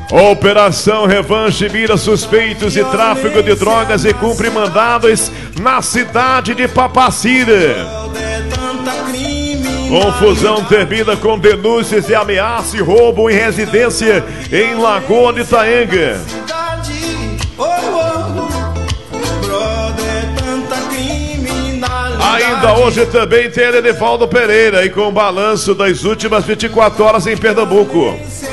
Operação Revanche mira suspeitos de tráfico de drogas e cumpre mandados na cidade de Papacira. Confusão termina com denúncias de ameaça e roubo em residência em Lagoa de Itaenga. Ainda hoje também tem Edivaldo Pereira e com o balanço das últimas 24 horas em Pernambuco.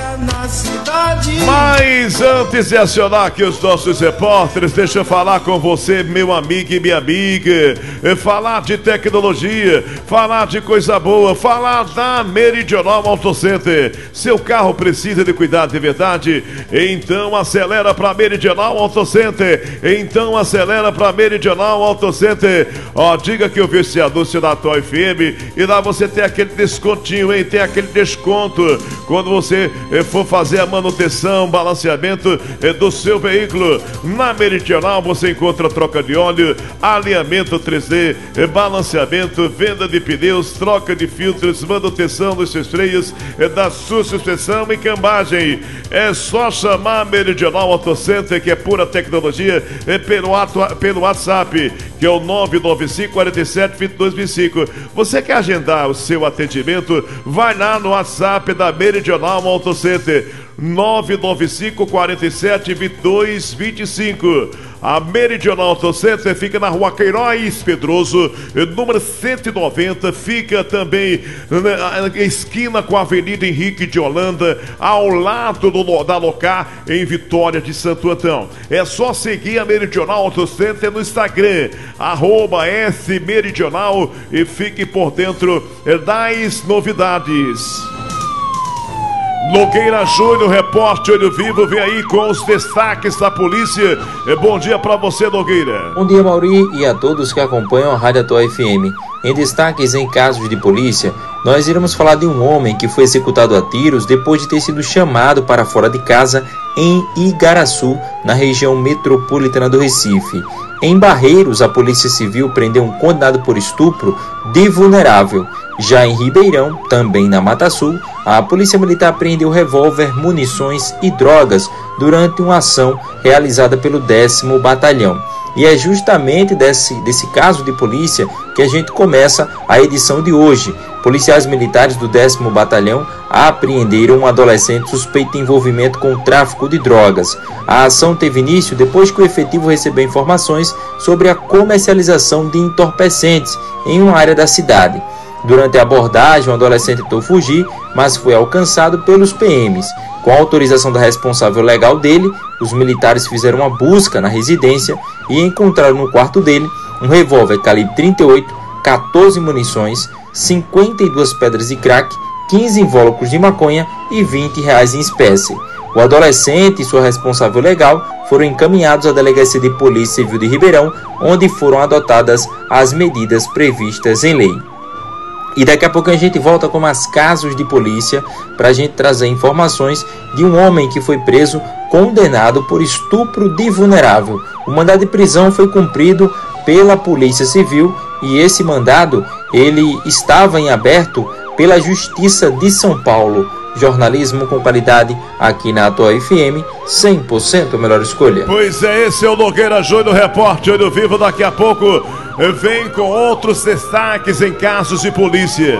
Mas antes de acionar aqui os nossos repórteres, deixa eu falar com você, meu amigo e minha amiga, falar de tecnologia, falar de coisa boa, falar da Meridional Auto Center. Seu carro precisa de cuidado de verdade? Então acelera para Meridional Auto Center. Então acelera para Meridional Auto Center. Ó, diga que eu vi esse anúncio na Atual FM e lá você tem aquele descontinho, hein? Tem aquele desconto quando você for fazer a manutenção, balanceamento do seu veículo. Na Meridional você encontra troca de óleo, alinhamento 3D, balanceamento, venda de pneus, troca de filtros, manutenção dos seus freios, da sua suspensão e cambagem. É só chamar a Meridional Auto Center, que é pura tecnologia, pelo WhatsApp, que é o 995-47-2225. Você quer agendar o seu atendimento? Vai lá no WhatsApp da Meridional Auto Center, 995-47-2225. A Meridional Auto Center fica na Rua Queiroz Pedroso, número 190. Fica também na esquina com a Avenida Henrique de Holanda, ao lado da Locar, em Vitória de Santo Antão. É só seguir a Meridional Auto Center no Instagram, @smeridional, e fique por dentro das novidades. Nogueira Júnior, repórter Olho Vivo, vem aí com os destaques da polícia. Bom dia pra você, Nogueira. Bom dia, Mauri, e a todos que acompanham a Rádio Atual FM. Em destaques em casos de polícia, nós iremos falar de um homem que foi executado a tiros depois de ter sido chamado para fora de casa em Igaraçu, na região metropolitana do Recife. Em Barreiros, a Polícia Civil prendeu um condenado por estupro de vulnerável. Já em Ribeirão, também na Mata Sul, a Polícia Militar apreendeu revólver, munições e drogas durante uma ação realizada pelo 10º Batalhão. E é justamente desse caso de polícia que a gente começa a edição de hoje. Policiais militares do 10º Batalhão apreenderam um adolescente suspeito de envolvimento com o tráfico de drogas. A ação teve início depois que o efetivo recebeu informações sobre a comercialização de entorpecentes em uma área da cidade. Durante a abordagem, o adolescente tentou fugir, mas foi alcançado pelos PMs. Com a autorização da responsável legal dele, os militares fizeram uma busca na residência e encontraram no quarto dele um revólver calibre 38, 14 munições, 52 pedras de crack, 15 invólucros de maconha e R$20 em espécie. O adolescente e sua responsável legal foram encaminhados à Delegacia de Polícia Civil de Ribeirão, onde foram adotadas as medidas previstas em lei. E daqui a pouco a gente volta com mais casos de polícia para a gente trazer informações de um homem que foi preso condenado por estupro de vulnerável. O mandado de prisão foi cumprido pela Polícia Civil e esse mandado ele estava em aberto pela Justiça de São Paulo. Jornalismo com qualidade aqui na Atual FM, 100% a melhor escolha. Pois é, esse é o Nogueira Júnior, repórter Olho Vivo. Daqui a pouco vem com outros destaques em casos de polícia.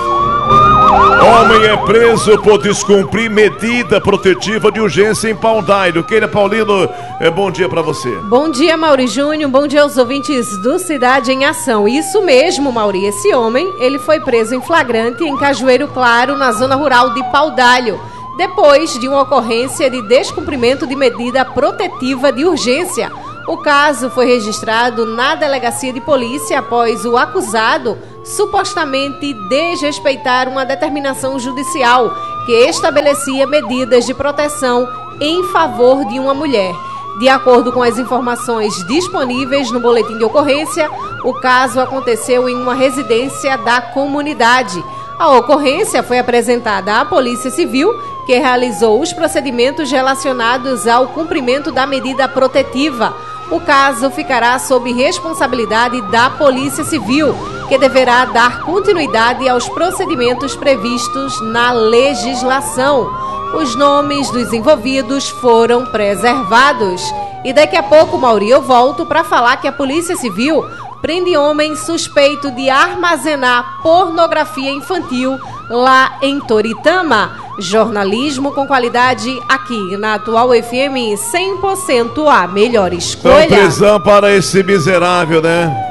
Homem é preso por descumprir medida protetiva de urgência em Paudalho. Keila Paulino, bom dia para você. Bom dia, Mauri Júnior. Bom dia aos ouvintes do Cidade em Ação. Isso mesmo, Mauri. Esse homem, ele foi preso em flagrante em Cajueiro Claro, na zona rural de Paudalho, depois de uma ocorrência de descumprimento de medida protetiva de urgência. O caso foi registrado na delegacia de polícia após o acusado supostamente desrespeitar uma determinação judicial que estabelecia medidas de proteção em favor de uma mulher. De acordo com as informações disponíveis no boletim de ocorrência, o caso aconteceu em uma residência da comunidade. A ocorrência foi apresentada à Polícia Civil, que realizou os procedimentos relacionados ao cumprimento da medida protetiva. O caso ficará sob responsabilidade da Polícia Civil, que deverá dar continuidade aos procedimentos previstos na legislação. Os nomes dos envolvidos foram preservados. E daqui a pouco, Mauri, eu volto para falar que a Polícia Civil prende homem suspeito de armazenar pornografia infantil lá em Toritama. Jornalismo com qualidade aqui na Atual FM 100% a melhor escolha. Então, prisão para esse miserável, né?